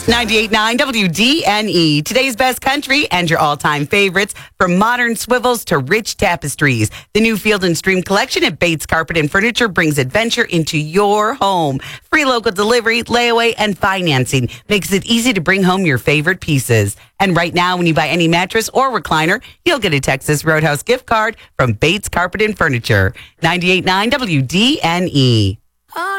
98.9 WDNE. Today's best country and your all-time favorites, from modern swivels to rich tapestries. The new Field & Stream collection at Bates Carpet and Furniture brings adventure into your home. Free local delivery, layaway, and financing makes it easy to bring home your favorite pieces. And right now, when you buy any mattress or recliner, you'll get a Texas Roadhouse gift card from Bates Carpet and Furniture. 98.9 WDNE.